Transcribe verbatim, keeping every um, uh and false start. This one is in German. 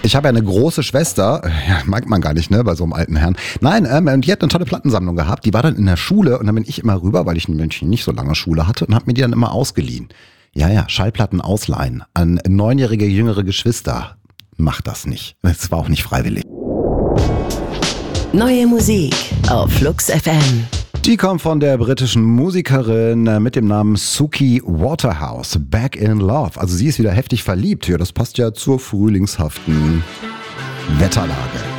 Ich habe ja eine große Schwester, ja, mag man gar nicht, ne, bei so einem alten Herrn. Nein, ähm, die hat eine tolle Plattensammlung gehabt, die war dann in der Schule und dann bin ich immer rüber, weil ich ein Männchen nicht so lange Schule hatte und habe mir die dann immer ausgeliehen. Ja, ja, Schallplatten ausleihen an neunjährige jüngere Geschwister. Macht das nicht. Das war auch nicht freiwillig. Neue Musik auf Flux F M. Die kommt von der britischen Musikerin mit dem Namen Suki Waterhouse. Back in Love. Also sie ist wieder heftig verliebt. Ja, das passt ja zur frühlingshaften Wetterlage.